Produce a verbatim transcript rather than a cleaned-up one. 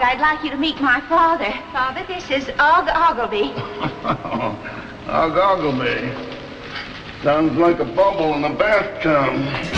I'd like you to meet my father. Father, this is Og Ogilvy. Og Ogilvy. Sounds like a bubble in a bathtub.